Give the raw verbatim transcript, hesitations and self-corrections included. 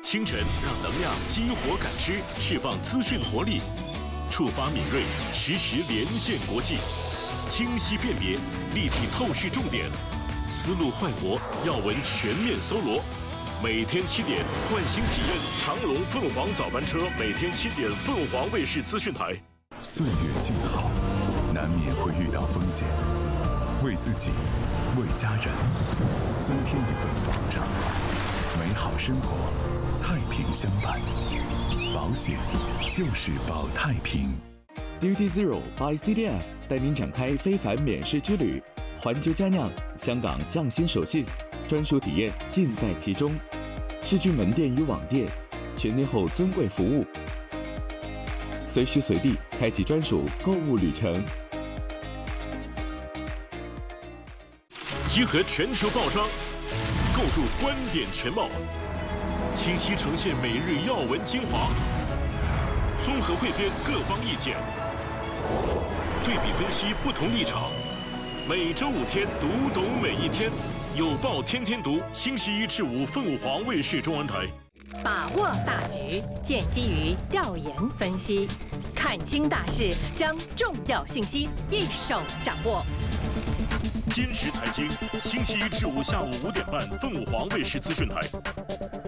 清晨让能量激活感知，释放资讯活力，触发敏锐，实时连线国际，清晰辨别，立体透视重点，思路焕活，要闻全面搜罗。每天七点，唤醒体验长隆凤凰早班车，每天七点，凤凰卫视资讯台。 岁月静好，难免会遇到风险，为自己，为家人，增添一份保障。美好生活，太平相伴，保险就是保太平。 Duty Zero by C D F 带您展开非凡免税之旅，环球佳酿，香港匠心手信，专属体验尽在其中。世居门店与网店，全天候尊贵服务，随时随地开启专属购物旅程。 集合全球报章，构筑观点全貌，清晰呈现每日要闻精华，综合汇编各方意见，对比分析不同立场。每周五天，读懂每一天，有报天天读。星期一至五，凤凰卫视中文台。 把握大局，建基于调研分析，看清大势，将重要信息一手掌握。 坚实财经，星期一至五下午五点半，凤凰卫视资讯台。